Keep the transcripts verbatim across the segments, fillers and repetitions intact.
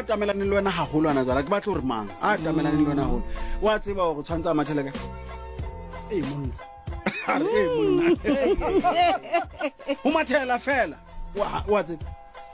atamelane le wena haholo ana jwala ke batla hore mang a atamelane le wena haholo wa tseba hore tshwantsa mathele ka eh monna are eh monna o mathela fela wa wa tseba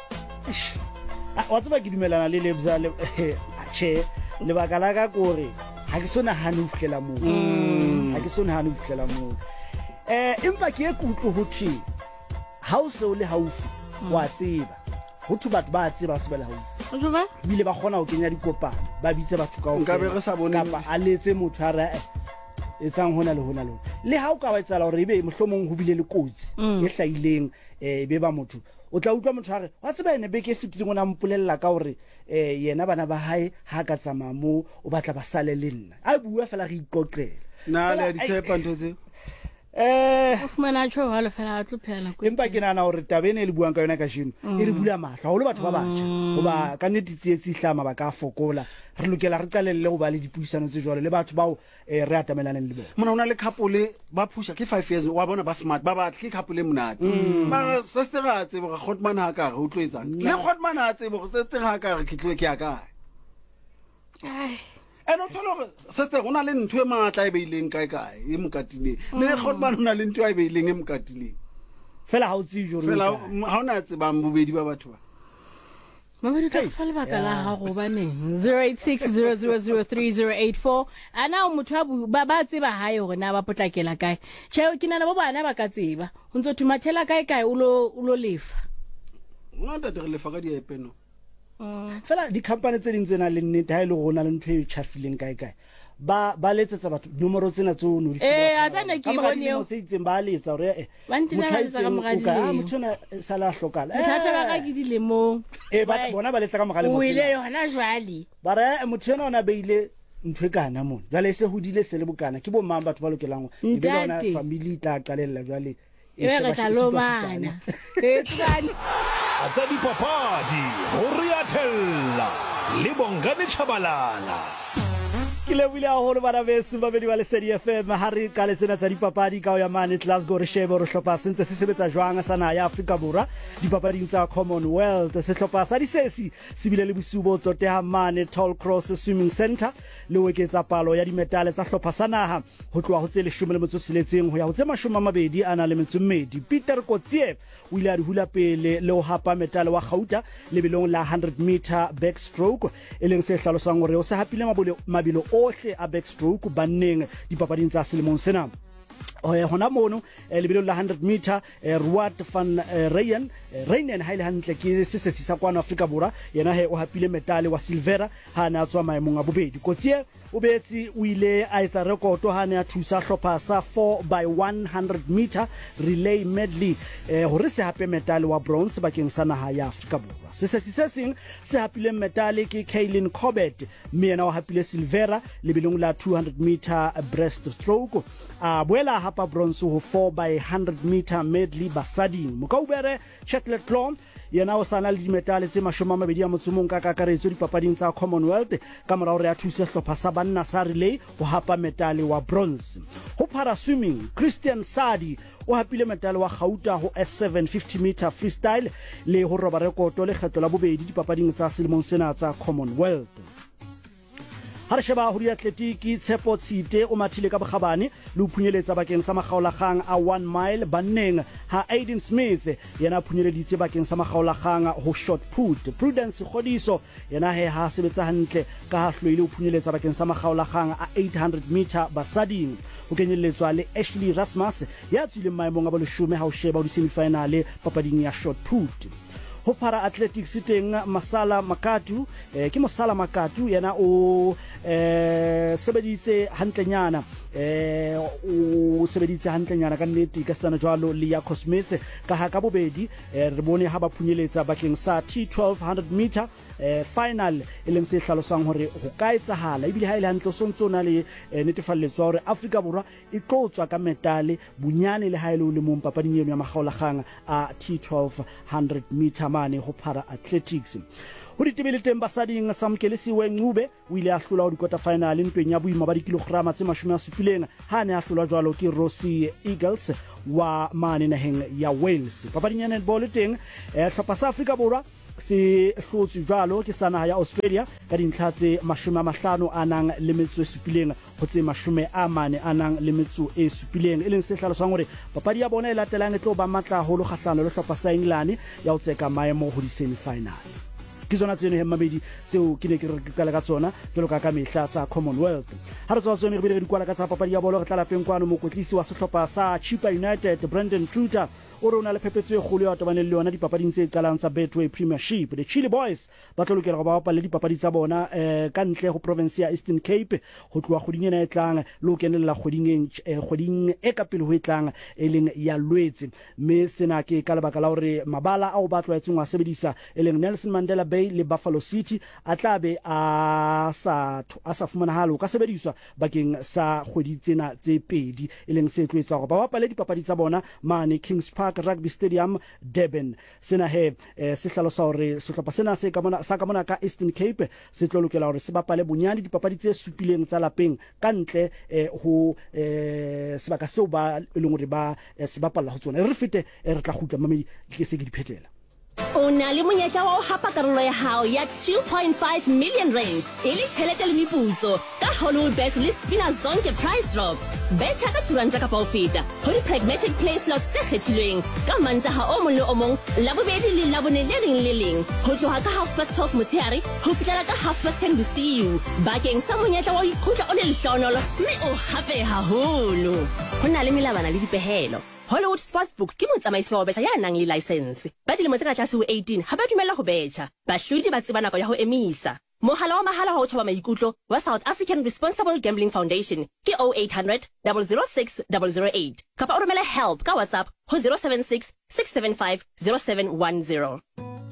wa tseba ke dumelana le Lebza le che le bakala ka gore ha ke sona hane o fihlela mo ha ke sona hane o fihlela mo eh empa ke e kutlo ho thi ha o se o le haufi wa tseba ho thu batho ba tseba se ba le haufi o tseba bile ba khona ho kenya dikopano ba bitse batho ka o nka be re sa bone kapa a letse motho a re etsang hona le hona le le ha o ka ba etsala hore ebe mohlomong ho bile le kotsi e hlaileng e be ba motho o tla utlwa motho a re wa tseba ene be ke fitile ngona mpolella ka hore eh yena bana ba hae ha ka tsamaya mo o batla ba sale le nna a bua fela re iqoqela na le di tshepa ntho tse eh o fumana tsho ha le fela a tlophela ko empa ke nana hore tabene le buang ka yona ka shino e re bula mahlo holo batho ba batjha hoba ka nnete tsietsi hlama ba ka fokola re lokela re qalelle go ba le dipuisano tse jwalo le batho bao re atamelaneng le bona mona una le couple ba phusha ke five years wa bona ba smart ba batla ke couple monate ba sister ga tsebo ga Godman ha ka re o tloetsang le Godman ha tsebo go sister ha ka re ke tloe ke ya ka ai eno tsolo sister ona le ntwe matla e beileng kae kae e mokatile le Godman ona le ntwe e beileng e mokatile fela ha o tsi joro fela ha ona tseba mbobedi ba batho ba Mama du tla fa le bakala ha go baneng zero eight six zero zero zero three zero eight four ana o motho ba ba tseba hae hore na ba potlakela kae tsheo ke nana ba bana ba ka tseba o ntse thumathela kae kae o lo o lo lefa ona tata re lefa ka di app no fela di company tse ding tsena le nnete ha ile go na le ntho e tshafileng kae kae ba ba letsetsa batho nomoro tsena tso no di eh a tsana ke bone o se itseng ba letsa hore eh ba ntina ba letsa ka mogaji ka motho na sala hlokala eh tshata ba ka ke dilemo eh ba bona ba letsa ka mogale mo ile yona jwali ba re motho na ona beile ntwe kana mona jwale se hodile se le bokana ke bo mang batho ba lokelang e be yona family tla qalella jwale e re tla lo bana e tsani atsa di papadi ho riathella le Bongani Chabalala ke le bile a holo bana beso ba bedi ba le Sedi F M ha re ka le tsena tsa dipapadi ka o ya mane Glasgow re shebe re hlopa sentse se sebetsa jwang sana ya Afrika Borwa dipapading tsa Commonwealth se hlopa sa disesi se bile le bosubo tsote ha mane Tall Cross Swimming Center le weketsa palo ya dimetale tsa hlopa sa naha ho tloa ho tse leshome le motso seletseng ho ya ho tse mashome a mabedi ana le metso mmedi Peter Kotsie o ile a di hula pele le ho hapa metale wa Gauta lebelong la one hundred meter backstroke e leng se hlalosang hore o se hapile mabolo mabelo ohle a backstroke banneng dipapading tsa selemong sena eh hona mono lebelo la one hundred meter Ruat van Ryan Ryan ha ile hantle ke se se sisa kwa Afrika Borwa yena he o hapile metale wa silvera ha na tswa maemong a bobedi Kotsie o betsi o ile a etsa rekoto ha ne a thusa hlopha sa four by one hundred meter relay medley eh hore se hape metale wa bronze bakeng sa naha ya Afrika Borwa se se se seng se hapile metale ke Kaylin Corbett mme yena o hapile silvera lebelong la two hundred meter breaststroke a boela hapa bronze ho four by one hundred meter medley basading mokaubere Chetlethlon yena o sana le dimetale tse mashome a mabedi a motsomong ka kakaretso dipapading tsa Commonwealth ka morao re a thusa hlopha sa banna sa relay ho hapa metale wa bronze ho para swimming Christian Sadi o hapile metale wa Gauta ho S seven fifty meter freestyle le ho roba rekoto le kgetlo la bobedi dipapading tsa selemong sena tsa Commonwealth ha re sheba ho diatletiki Tshepo Tshite o mathile ka bogabane le o phunyeletsa bakeng sa magaolagang a one mile banneng ha Aiden Smith yena phunyeleditse bakeng sa magaolagang ho shot put Prudence Godiso yena he ha sebetsa hantle ka ha hloile o phunyeletsa bakeng sa magaolagang a eight hundred meter basading o kenyelletswa le Ashley Rasmus ya tswile maemong a boleshome ha o sheba ho semifinale papading ya shot put ho para athletics teng Masala Makatu eh, ke Masala Makatu yena o eh sebeditse hantlenyana eh o sebeditse hantlenyana ka nnete ka sana jwalo le ya Smith ka ha ka bobedi eh, re bone ha ba phunyeletsa bakeng sa T twelve hundred meter eh final e leng se hlalosang hore ho ka etsahala ebile ha ile hantle sontso na le eh, netefalletswa hore Afrika Borwa e tlotswa ka metale bunyane le ha ile le mo papading eno ya magaolagang a T twelve hundred meter mane ho para athletics ho ditebele teng basading Samkelisiwe Ncube o ile a hlola ho dikota final ntweng ya boima ba dikilograma tse mashome a supileng ha ne a hlola jwalo ke Rossi Eagles wa mane naheng ya Wales papading ya netball teng eh hlopha sa Afrika Borwa se hlotswe jwalo ke sana ya Australia ka dintlha tse mashome a mahlano a nang le metso e supileng ho tse mashome a mane a nang le metso e supileng e leng se hlalosang hore papadi ya bona e latelang e tlo ba matla haholo kgahlano le hlopha sa England ya ho tseka maemo ho di semi final. Ke tsona tseno he mabedi tseo ke ne ke re ka le ka tsona jalo ka ka mehla tsa Commonwealth. Ha re tswa tsone re bile re dikwala ka tsa papadi ya bolo re tla lapeng kwano mokotlisi wa sehlopha sa Chippa United Brendan Truter o rona le phephetso e kgolo ya tobaneng le yona dipapading tse qalang tsa Betway Premiership. The Chilli Boys ba tlo lokela go ba bapala le dipapadi tsa bona eh ka ntle go province ya Eastern Cape ho tloa kgoding ena e tlang le ho kenella kgoding e kgoding e ka pele ho etlang e leng ya Lwetse mme sena ke ka lebaka la hore mabala a o ba tlwaetseng wa sebedisa e leng Nelson Mandela Bay le Buffalo City a tlabe a sa a sa fumana halo ka sebediswa bakeng sa kgwedi tsena tse pedi e leng se tloetsa go ba bapala dipapadi tsa bona mane Kings Park Rugby Stadium Durban. Sena he eh, se hlalosa hore sehlopha sena se ka mona sa ka mona ka Eastern Cape se tlo lokela hore se bapale bonyane dipapadi tse supileng tsa lapeng ka ntle eh, ho eh, sebaka seo ba e leng hore ba eh, se bapalla ho tsona re fete eh, re tla khutla mamedi ke se ke di phetela. O na le monyetla wa ho hapa karolo ya hao ya two point five million rand e le tjhelete le meputso ka Hollywoodbets le Spina Zonke price drops. Betjha ka two rand ka ho feta ho di pragmatic play slots tse kgethilweng ka Mantaha o mong le o mong Labobedi le Labone le leng le leng ho tloha ka half past twelve motshehare ho fihlela ka half past ten bosiu bakeng sa monyetla wa ho ikutla o le lehlohonolo mme o hape haholo. Ho na le melabana le dipehelo. Hollywood Sportsbook ke motsamaisi wa betjha ya nang le license. Ba dilemo tse ka tlase ho eighteen ha ba dumella ho betjha. Bahlodi ba tseba nako ya ho emisa. Mohala wa mahala wa ho thoba maikutlo wa South African Responsible Gambling Foundation ke oh eight hundred, zero zero six, zero zero eight. Kapa o romela help ka WhatsApp ho zero seven six, six seven five, zero seven one zero.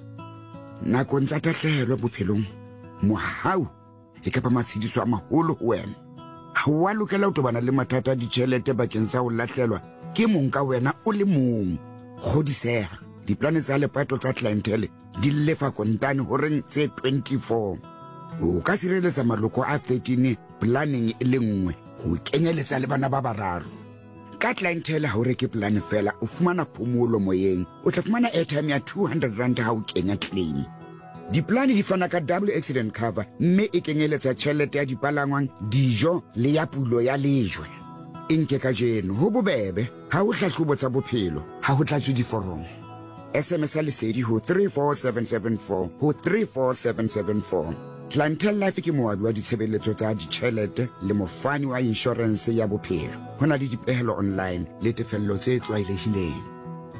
Nakong tsa tahlehelo bophelong mohau e ka ba matshidiso a maholo ho wena. Ha wa lokela ho tobana le mathata a ditjhelete bakeng sa ho lahlelwa ke mong ka wena o le mong. Kgodiseha diplane tsa lepato tsa clientele di lefa kontane ho reng tse twenty-four. O ka sireletsa maloko a thirteen planning e le nngwe ho kenyeletsa le bana ba bararo. Ka clientele ha o reke plan fela o fumana phomolo moyeng o tla fumana airtime ya two hundred rand ha o kenya claim. Diplane di fana ka double accident cover mme e kenyeletsa tjhelete ya dipalangwang dijo le ya pulo ya lejwe. Inke ka jeno ho bobebe ha o hlahlobo tsa bophelo ha ho tlatswe diforomo. S M S a lesedi ho three four seven seven four ho three four seven seven four. Clientele Life ke moabi wa ditshebeletso tsa ditjhelete le mofani wa insurance ya bophelo. Hona le dipehelo online le tefello tse tlwaelehileng.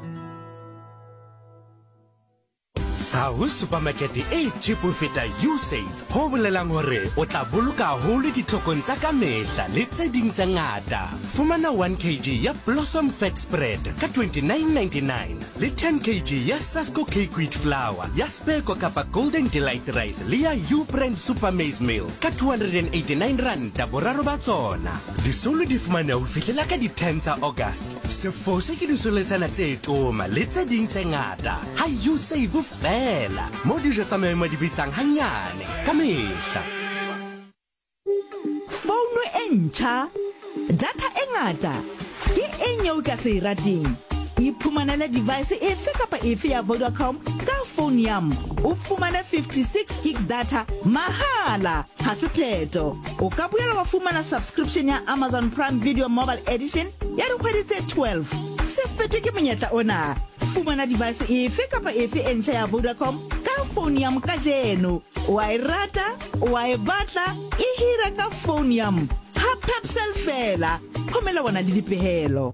Ha ho supermarket e cheap ho feta Usave ho bolelang hore o tla boloka haholo ditlhokong tsa ka mehla le tse ding tse ngata. Fumana one kilogram ya Blossom Fat Spread ka twenty-nine ninety-nine le ten kilograms ya Sasco Cake Wheat Flour ya Speco kapa Golden Delight Rice le ya U-Brand Super Maize Meal ka two hundred eighty-nine rand boraro ba tsona. Disolo di fumana ho fihlela ka di ten tsa August. Se fose ke disoletsana tse toma le tse ding tse ngata. Ha Usave fela mo dijo tsa maemo di bitsang hanyane ka mehla. Phone e ntjha data e ngata ke e nyeo ka se rating. Iphumanela device efe kapa efe ya Vodacom ka phone yam o fumana fifty-six gigs data mahala ha se pheto. O ka boela wa fumana subscription ya Amazon Prime Video Mobile Edition ya dikgwedi tse twelve. Se fetwe ke monyetla ona. Fumana device efe kapa efe e ntjha ya Vodacom ka phone yam ka jeno. Wa e rata, wa e batla, e hira ka phone yam. Ha Pepsel fela. Khomela wana le dipehelo.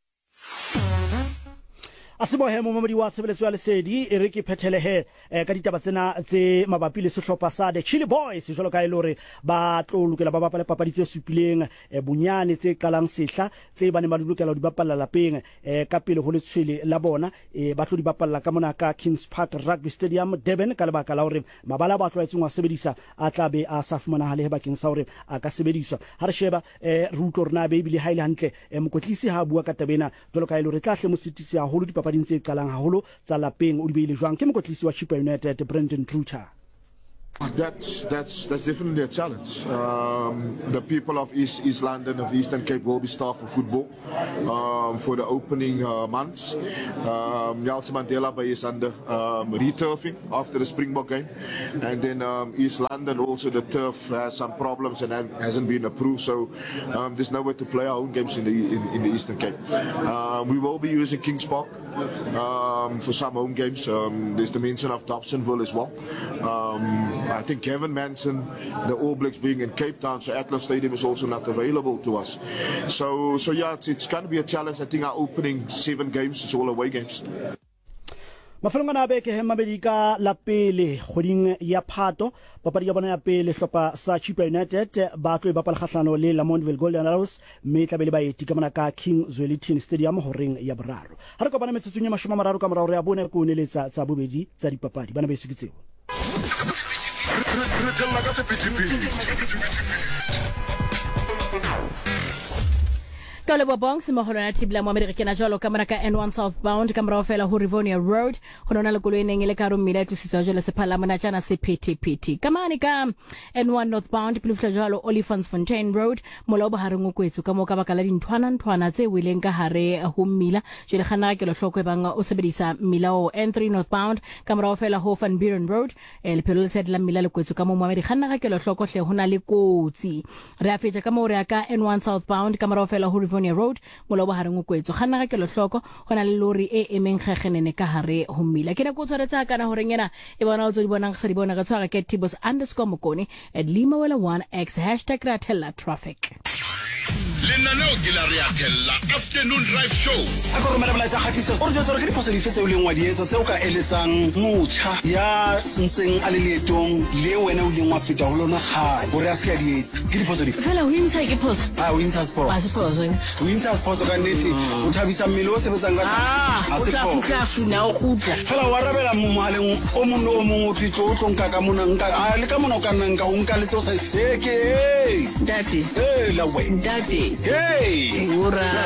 Asibo he mo mamadi wa tshebeletso ya lesedi e re ke phethele he eh, ka ditaba tsena tse mabapi le sehlopha sa The Chilli Boys jwalo ka ile hore ba tlo lokela ba bapala papadi tse supileng eh, bunyane tse qalang sehla tse ba ne ba lokela di bapala lapeng eh, ka pele ho letshwele la bona eh, ba tlo di bapala ka mona ka Kings Park Rugby Stadium Durban ka lebaka la hore mabala ba tlwaetseng wa sebedisa a tlabe a sa fumana hale he bakeng sa hore a ka sebediswa ha re sheba eh, ruto rena be bile haile hantle eh, mokotlisi ha bua ka tabena jwalo ka ile hore tla hle mositisi haholo di papading tse qalang haholo tsa lapeng o di beile jwang ke mokotlisi wa Chippa United Brendan Truter. That's that's that's definitely a challenge. Um, the people of East East London, of Eastern Cape, will be starved for football um, for the opening uh, months. Um, Nelson Mandela Bay is under um, returfing after the Springbok game, and then um, East London also the turf has some problems and hasn't been approved. So um, there's nowhere to play our own games in the in, in the Eastern Cape. Um, we will be using Kings Park um, for some home games. Um, there's the mention of Dobsonville as well. Um, I think Kevin mentioned the All Blacks being in Cape Town, so Atlas Stadium is also not available to us. So, so yeah, it's, it's going to be a challenge. I think our opening seven games, it's all away games. Mafelong ana beke he mabedi ka la pele kgoding ya Phato papadi ya bona ya pele hlopa sa Chippa United ba tlo ba pala khahlano le Lamontville Golden Arrows me tlabele ba eti ka mona ka King Zwelithini Stadium horeng ya boraro ha re kopana metsetsunya ya mashoma mararo ka morao ya bone ko neletsa tsa bobedi tsa dipapadi bana ba isukitseo Kale bobong se moholo na tibla mo America na jalo kamera ka N one southbound kamera ofela ho Rivonia Road hono na le koloi neng ile ka ro mmila tusitsa jalo se phala mona tjana se P T P T kamane ka N one northbound plufla jalo Olifantsfontein Road molobo hare ngokwetsu ka mo ka baka la dinthwana nthwana tse wileng ka hare ho mmila jele khana ke lo hlokwe banga o sebedisa mmila o N three northbound kamera ofela ho Van Buren Road le phelo le setla mmila le kwetsu ka mo mo khana ke lo hloko hle hona le kotsi re a fetsa ka mo re ka N one southbound kamera ofela ho Road molobo hare ngokwetso khana ga ke lo hloko hona le lori e emeng khaghenene ka hare ho mmila ke na go tshwaretsa kana hore ngena e bona o tso di bonang sa di bona ka tshwara ke tibos underscore mokone at limawela one x hashtag ratella traffic Lenaneo ke la Ratella afternoon drive show a go romela molaetsa khatisa o re jwa re ke diphoso di fetse o leng wa di etsa tse o ka eletsang motjha ya ntseng a le letong le wena o leng wa feta ho lona ga o re a se ka di etsa ke diphoso di fela o intsa ke phoso ah o intsa sport a sport o intsa sport ka neti o thabisa mmele o sebetsang ka ah o tla futla funa o kutla fela wa rabela momaleng o mono o mongwe o tsitlo o tlonka ka mona nka a le ka mona o ka nna nka o nka le tso sa eke daddy eh la we daddy hey ura